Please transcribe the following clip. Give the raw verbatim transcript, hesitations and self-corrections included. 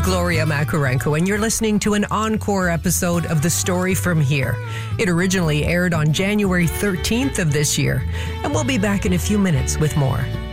Gloria Makarenko, and you're listening to an encore episode of The Story From Here. It originally aired on January thirteenth of this year, and we'll be back in a few minutes with more.